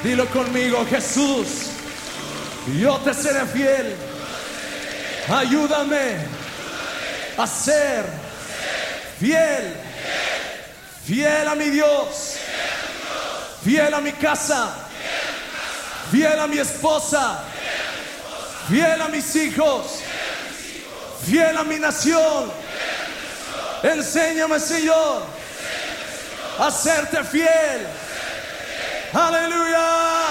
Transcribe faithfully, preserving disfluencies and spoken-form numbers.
Dilo conmigo, Jesús, yo te seré fiel. Ayúdame a ser fiel, fiel a mi Dios, fiel a mi casa, fiel a mi esposa, fiel a mis hijos, fiel a mi nación. Enséñame, Señor, a serte fiel. Aleluya.